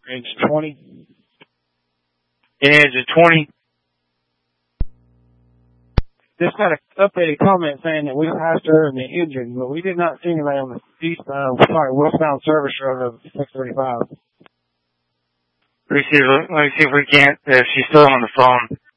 age 20. Age of 20. Just got an updated comment saying that we passed her in the engine, but we did not see anybody on the westbound service road of 635. Let me see if we can't, if she's still on the phone.